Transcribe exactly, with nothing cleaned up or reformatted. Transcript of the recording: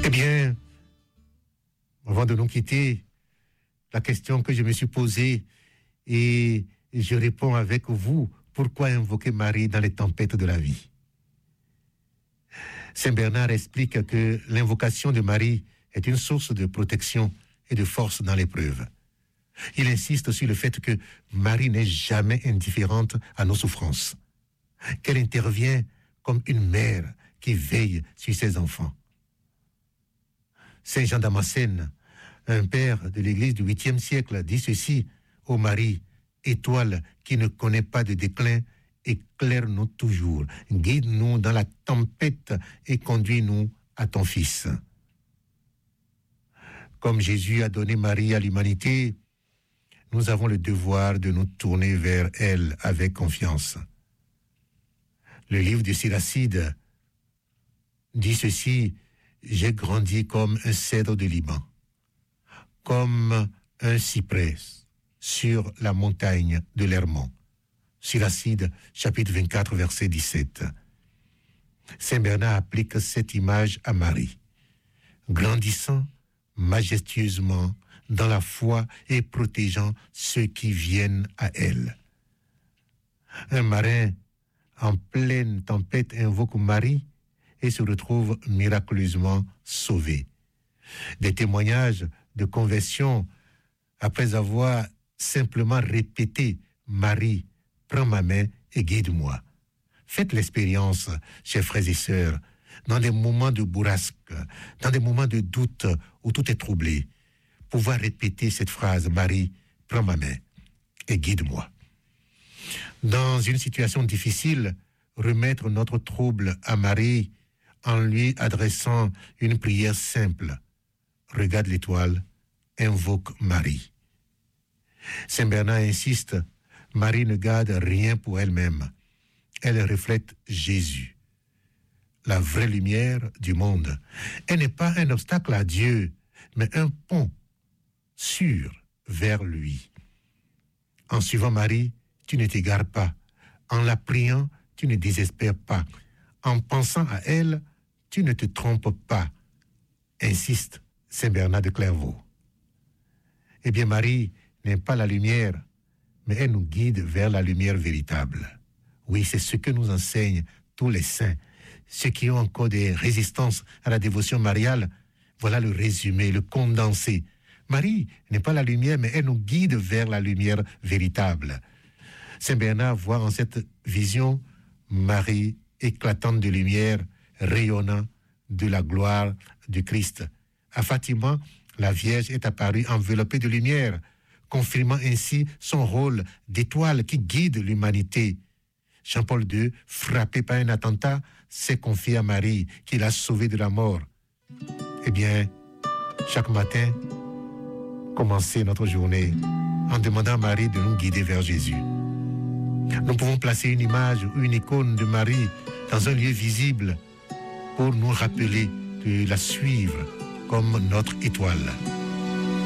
Eh bien, avant de nous quitter, la question que je me suis posée, et je réponds avec vous, pourquoi invoquer Marie dans les tempêtes de la vie? Saint Bernard explique que l'invocation de Marie est une source de protection et de force dans l'épreuve. Il insiste sur le fait que Marie n'est jamais indifférente à nos souffrances, qu'elle intervient comme une mère qui veille sur ses enfants. Saint Jean Damascène, un père de l'Église du huitième siècle, dit ceci: « Ô Marie, étoile qui ne connaît pas de déclin, éclaire-nous toujours, guide-nous dans la tempête et conduis-nous à ton Fils. » Comme Jésus a donné Marie à l'humanité, nous avons le devoir de nous tourner vers elle avec confiance. Le livre de Siracide dit ceci: « J'ai grandi comme un cèdre de Liban, comme un cyprès sur la montagne de l'Hermont. » Siracide, chapitre vingt-quatre, verset dix-sept. Saint Bernard applique cette image à Marie, grandissant majestueusement dans la foi et protégeant ceux qui viennent à elle. Un marin en pleine tempête invoque Marie et se retrouve miraculeusement sauvé. Des témoignages de conversion après avoir simplement répété « Marie, prends ma main et guide-moi ». Faites l'expérience, chers frères et sœurs, dans des moments de bourrasque, dans des moments de doute où tout est troublé, pouvoir répéter cette phrase « Marie, prends ma main et guide-moi ». Dans une situation difficile, remettre notre trouble à Marie en lui adressant une prière simple. Regarde l'étoile, invoque Marie. Saint Bernard insiste, Marie ne garde rien pour elle-même. Elle reflète Jésus, la vraie lumière du monde. Elle n'est pas un obstacle à Dieu, mais un pont sûr vers lui. En suivant Marie, tu ne t'égares pas. En la priant, tu ne désespères pas. En pensant à elle, tu ne te trompes pas. Insiste Saint Bernard de Clairvaux. Eh bien, Marie n'est pas la lumière, mais elle nous guide vers la lumière véritable. Oui, c'est ce que nous enseignent tous les saints. Ceux qui ont encore des résistances à la dévotion mariale, voilà le résumé, le condensé. Marie n'est pas la lumière, mais elle nous guide vers la lumière véritable. Saint Bernard voit en cette vision Marie éclatante de lumière, rayonnant de la gloire du Christ. À Fatima, la Vierge est apparue enveloppée de lumière, confirmant ainsi son rôle d'étoile qui guide l'humanité. Jean-Paul deux, frappé par un attentat, s'est confié à Marie, qui l'a sauvé de la mort. Eh bien, chaque matin, commencer notre journée en demandant à Marie de nous guider vers Jésus. Nous pouvons placer une image ou une icône de Marie dans un lieu visible pour nous rappeler de la suivre comme notre étoile.